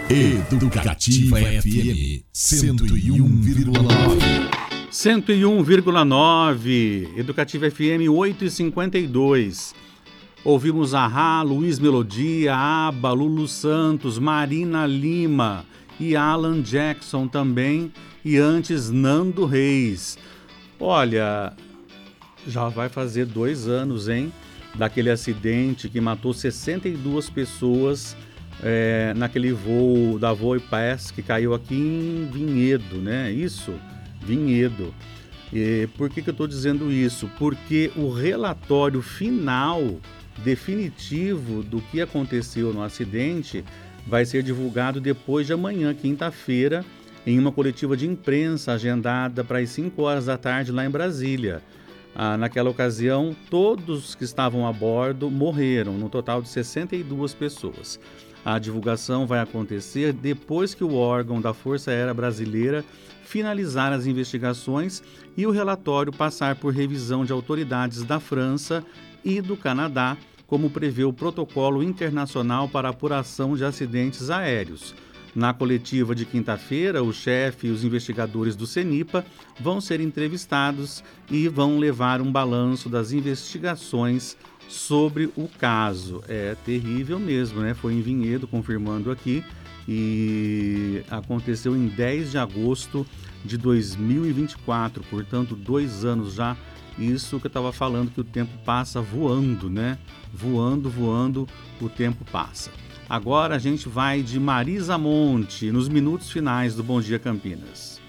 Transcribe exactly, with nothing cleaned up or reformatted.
Educativa F M cento e um vírgula nove. cento e um vírgula nove, Educativa F M oito e cinquenta e dois. Ouvimos Ahá, Luiz Melodia, Aba, Lulu Santos, Marina Lima e Alan Jackson também. E antes, Nando Reis. Olha, já vai fazer dois anos, hein? Daquele acidente que matou sessenta e duas pessoas é, naquele voo da Voipass que caiu aqui em Vinhedo, né? Isso, Vinhedo. E por que que eu estou dizendo isso? Porque o relatório final, definitivo do que aconteceu no acidente vai ser divulgado depois de amanhã, quinta-feira, em uma coletiva de imprensa agendada para as cinco horas da tarde lá em Brasília. Ah, naquela ocasião, todos que estavam a bordo morreram, no total de sessenta e duas pessoas. A divulgação vai acontecer depois que o órgão da Força Aérea Brasileira finalizar as investigações e o relatório passar por revisão de autoridades da França e do Canadá, como prevê o Protocolo Internacional para Apuração de Acidentes Aéreos. Na coletiva de quinta-feira, o chefe e os investigadores do CENIPA vão ser entrevistados e vão levar um balanço das investigações sobre o caso. É terrível mesmo, né? Foi em Vinhedo, confirmando aqui, e aconteceu em dez de agosto de dois mil e vinte e quatro, portanto, dois anos já. Isso que eu estava falando, que o tempo passa voando, né? Voando, voando, o tempo passa. Agora a gente vai de Marisa Monte, nos minutos finais do Bom Dia Campinas.